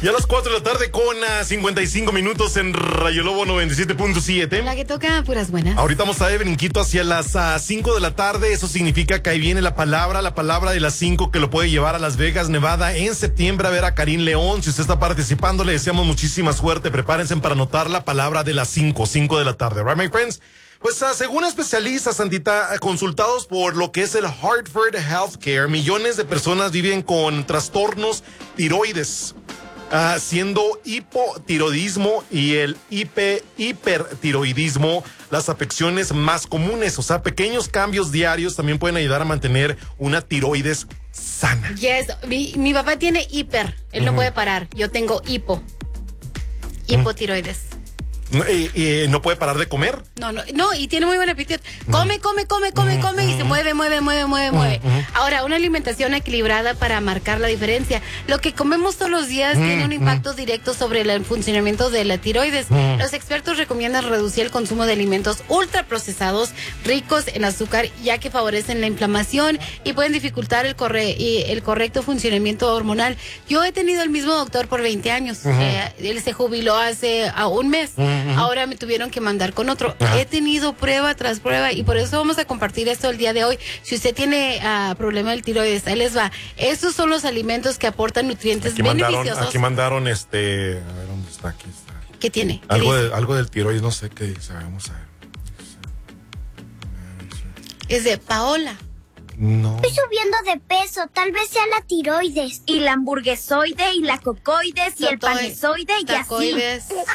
Ya a las 4 de la tarde con 55 minutos en Rayo Lobo 97.7. La que toca puras buenas. Ahorita vamos a ver brinquito hacia las 5 de la tarde. Eso significa que ahí viene la palabra de las 5 que lo puede llevar a Las Vegas, Nevada en septiembre a ver a Karim León. Si usted está participando, le deseamos muchísima suerte. Prepárense para anotar la palabra de las 5 de la tarde. Right, my friends? Pues según especialistas, Santita, consultados por lo que es el Hartford Healthcare, millones de personas viven con trastornos tiroides. Siendo hipotiroidismo y el hipertiroidismo las afecciones más comunes. O sea, pequeños cambios diarios también pueden ayudar a mantener una tiroides sana. Yes, mi papá tiene hiper, él no puede parar. Yo tengo hipotiroides. ¿No puede parar de comer? No, y tiene muy buen apetito. Come y se mueve. Ahora, una alimentación equilibrada para marcar la diferencia. Lo que comemos todos los días tiene un impacto directo sobre el funcionamiento de la tiroides. Los expertos recomiendan reducir el consumo de alimentos ultraprocesados ricos en azúcar, ya que favorecen la inflamación y pueden dificultar el correcto funcionamiento hormonal. Yo he tenido el mismo doctor por 20 años. Él se jubiló hace un mes. Ahora me tuvieron que mandar con otro. He tenido prueba tras prueba y por eso vamos a compartir esto el día de hoy. Si usted tiene problema del tiroides, ahí les va. Estos son los alimentos que aportan nutrientes beneficiosos. Aquí mandaron a ver dónde está, aquí está. ¿Qué tiene? Algo del tiroides, no sé qué dice. Vamos a ver. Es de Paola. No. Estoy subiendo de peso, tal vez sea la tiroides. Y la hamburguesoide, y la cocoides, y el panesoide, y tacoides, así.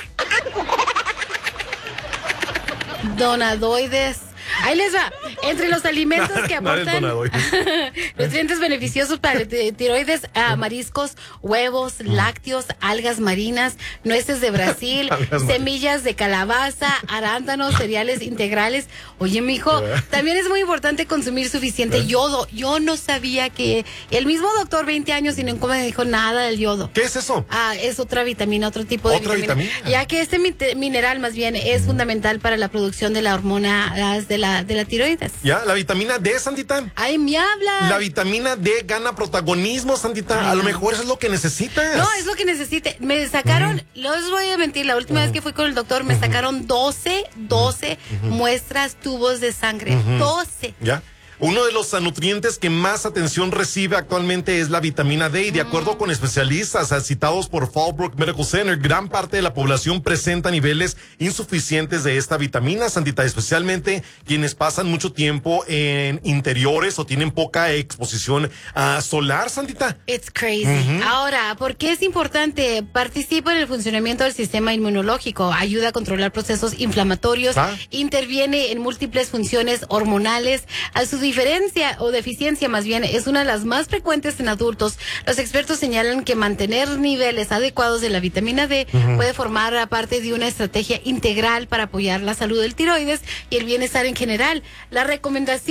Donadoides. Ahí les va. Entre los alimentos que aportan nutrientes beneficiosos para el tiroides, mariscos, huevos, lácteos, algas marinas, nueces de Brasil, semillas de calabaza, arándanos, cereales integrales. Oye, mijo, también es muy importante consumir suficiente yodo. Yo no sabía que el mismo doctor, 20 años y no me dijo nada del yodo. ¿Qué es eso? Es otra vitamina, otro tipo de vitamina. Ya que este mineral más bien es fundamental para la producción de la hormona de la tiroides. Ya, la vitamina D, Santita. Ay, me habla. La vitamina D gana protagonismo, Santita. A lo mejor eso es lo que necesitas. No, es lo que necesite. Me sacaron, no les voy a mentir, la última vez que fui con el doctor me sacaron 12 muestras, tubos de sangre. 12. Ya. Uno de los nutrientes que más atención recibe actualmente es la vitamina D y de acuerdo con especialistas citados por Fallbrook Medical Center, gran parte de la población presenta niveles insuficientes de esta vitamina, Santita, especialmente quienes pasan mucho tiempo en interiores o tienen poca exposición solar, Santita. It's crazy. Ahora, ¿por qué es importante? Participa en el funcionamiento del sistema inmunológico, ayuda a controlar procesos inflamatorios, interviene en múltiples funciones hormonales. A su diferencia o deficiencia más bien es una de las más frecuentes en adultos. Los expertos señalan que mantener niveles adecuados de la vitamina D puede formar parte de una estrategia integral para apoyar la salud del tiroides y el bienestar en general. La recomendación